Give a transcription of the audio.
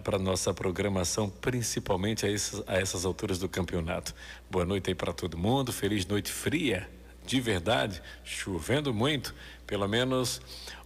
para nossa programação, principalmente a essas alturas do campeonato. Boa noite aí para todo mundo, feliz noite fria, de verdade, chovendo muito, pelo menos